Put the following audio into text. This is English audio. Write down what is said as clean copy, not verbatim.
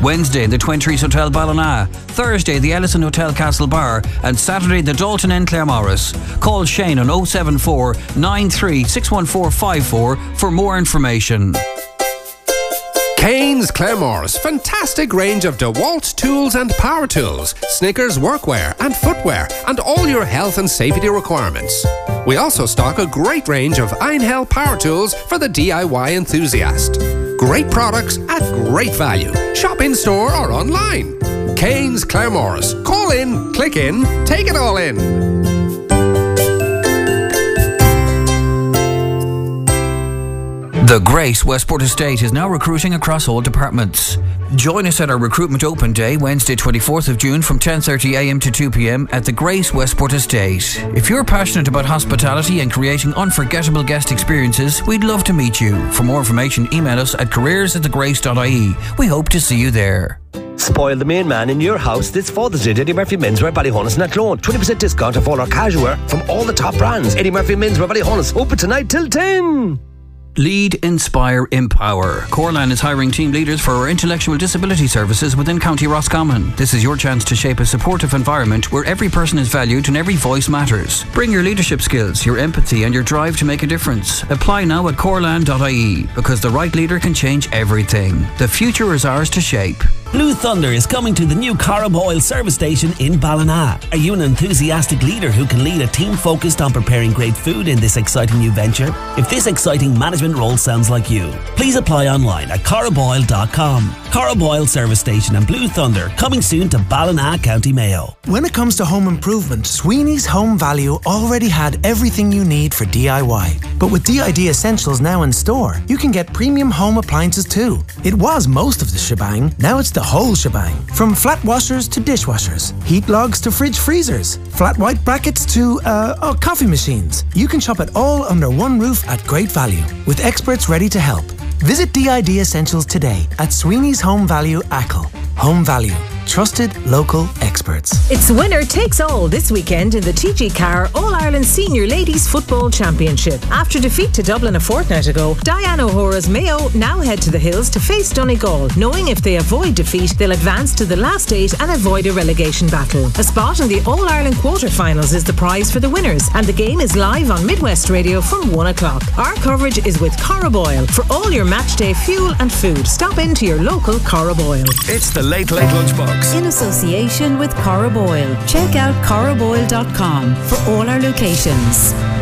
Wednesday, the Twin Trees Hotel Ballina. Thursday, the Ellison Hotel Castlebar. And Saturday, the Dalton Inn Claremorris. Call Shane on 074 93 61454 for more information. Kane's Claremorris, fantastic range of DeWalt tools and power tools, Snickers workwear and footwear, and all your health and safety requirements. We also stock a great range of Einhell power tools for the DIY enthusiast. Great products at great value. Shop in store or online. Kane's Claremorris. Call in, click in, take it all in. The Grace Westport Estate is now recruiting across all departments. Join us at our Recruitment Open Day, Wednesday 24th of June from 10:30am to 2pm at the Grace Westport Estate. If you're passionate about hospitality and creating unforgettable guest experiences, we'd love to meet you. For more information, email us at careers@thegrace.ie. We hope to see you there. Spoil the main man in your house this Father's Day at Eddie Murphy Menswear Ballyhonus and Athlone. 20% discount off all our casual wear from all the top brands. Eddie Murphy Menswear Ballyhonus, open tonight till 10. Lead, Inspire, Empower. Corlan is hiring team leaders for our intellectual disability services within County Roscommon. This is your chance to shape a supportive environment where every person is valued and every voice matters. Bring your leadership skills, your empathy and your drive to make a difference. Apply now at corlan.ie because the right leader can change everything. The future is ours to shape. Blue Thunder is coming to the new Carboyle service station in Ballina. Are you an enthusiastic leader who can lead a team focused on preparing great food in this exciting new venture? If this exciting management role sounds like you, please apply online at carboyle.com. Carboyle service station and Blue Thunder coming soon to Ballina, County Mayo. When it comes to home improvement, Sweeney's Home Value already had everything you need for DIY. But with DID Essentials now in store, you can get premium home appliances too. It was most of the shebang, now it's the whole shebang. From flat washers to dishwashers, heat logs to fridge freezers, flat white brackets to coffee machines. You can shop it all under one roof at great value, with experts ready to help. Visit DID Essentials today at Sweeney's Home Value Achill. Home Value. Trusted local experts. It's winner takes all this weekend in the TG Carr All-Ireland Senior Ladies Football Championship. After defeat to Dublin a fortnight ago, Diane O'Hora's Mayo now head to the hills to face Donegal, knowing if they avoid defeat, they'll advance to the last 8 and avoid a relegation battle. A spot in the All-Ireland quarter-finals is the prize for the winners, and the game is live on Midwest Radio from 1 o'clock. Our coverage is with Carboyle. For all your matchday fuel and food, stop into your local Carboyle. It's the Late Late Lunchbox. In association with Carboyle. Check out carboyle.com for all our locations.